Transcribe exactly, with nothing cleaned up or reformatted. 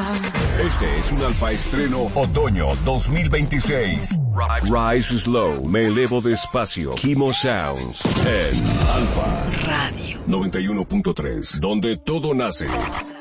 Este es un Alfa Estreno Otoño dos mil veintiséis. Rise Slow, me elevo despacio. Kimo Sounds en Alfa Radio noventa y uno punto tres, donde todo nace.